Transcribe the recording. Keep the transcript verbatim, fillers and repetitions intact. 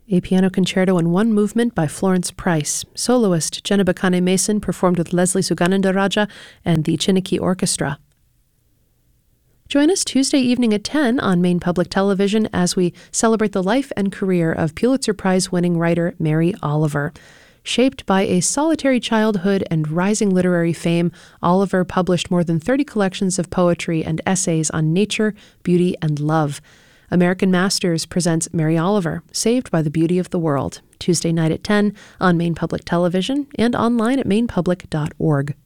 A piano concerto in one movement by Florence Price. Soloist Jenna Bakane Mason performed with Leslie Sugananda and the Chiniki Orchestra. Join us Tuesday evening at ten on Maine Public Television as we celebrate the life and career of Pulitzer Prize-winning writer Mary Oliver. Shaped by a solitary childhood and rising literary fame, Oliver published more than thirty collections of poetry and essays on nature, beauty, and love. American Masters presents Mary Oliver, Saved by the Beauty of the World, Tuesday night at ten on Maine Public Television and online at maine public dot org.